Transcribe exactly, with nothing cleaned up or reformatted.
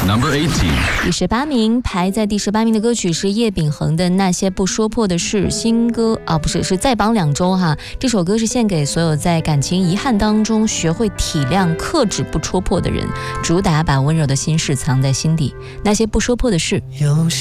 Number eighteen. 第十八名，排在第十八名的歌曲是叶秉衡的《那些不说破的事》，新歌啊，不是，是再榜两周哈。这首歌是献给所有在感情遗憾当中学会体谅、克制、不戳破的人，主打把温柔的心事藏在心底。那些不说破的事。 有